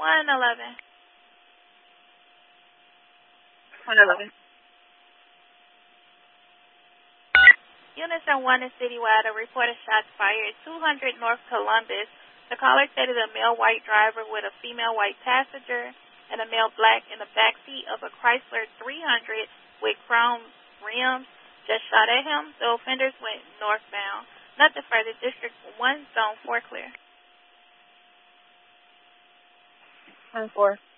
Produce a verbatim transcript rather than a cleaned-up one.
one eleven. one eleven. Unison one is citywide. A reported shots fired at two hundred North Columbus. The caller stated a male white driver with a female white passenger and a male black in the backseat of a Chrysler three hundred with chrome rims just shot at him. The offenders went northbound. Nothing further. District one, Zone four clear. ten four.